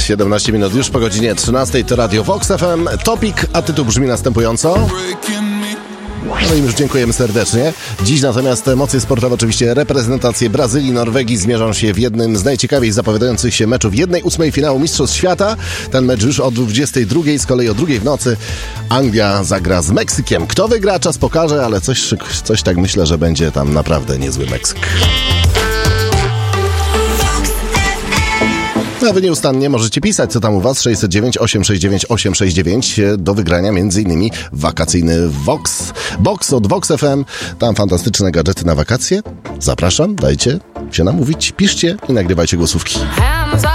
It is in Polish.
17 minut już po godzinie 13 to Radio Vox FM. Topik, a tytuł brzmi następująco. No i już dziękujemy serdecznie. Dziś natomiast emocje sportowe, oczywiście reprezentacje Brazylii, Norwegii zmierzą się w jednym z najciekawiej zapowiadających się meczów 1/8 finału Mistrzostw Świata. Ten mecz już o 22:00, z kolei o 2:00 w nocy Anglia zagra z Meksykiem. Kto wygra, czas pokaże, ale coś tak myślę, że będzie tam naprawdę niezły Meksyk. A wy nieustannie możecie pisać, co tam u was. 609 869 869 do wygrania m.in. wakacyjny Box od Vox FM. Tam fantastyczne gadżety na wakacje. Zapraszam, dajcie się namówić, piszcie i nagrywajcie głosówki.